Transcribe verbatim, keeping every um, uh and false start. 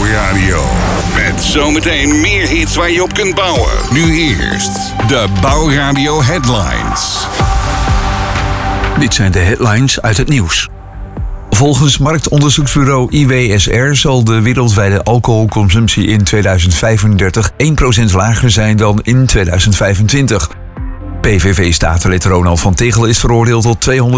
Bouwradio. Met zometeen meer hits waar je op kunt bouwen. Nu eerst de Bouwradio Headlines. Dit zijn de headlines uit het nieuws. Volgens marktonderzoeksbureau I W S R zal de wereldwijde alcoholconsumptie in tweeduizend vijfendertig één procent lager zijn dan in tweeduizend vijfentwintig. P V V-statenlid Ronald van Tegel is veroordeeld tot tweehonderd